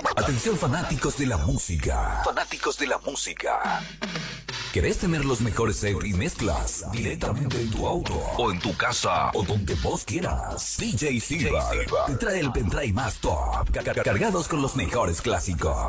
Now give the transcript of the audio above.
Atención fanáticos de la música. Fanáticos de la música. ¿Querés tener los mejores sets y mezclas directamente en tu auto o en tu casa o donde vos quieras? DJ Silva te trae el pendrive más top, cargados con los mejores clásicos.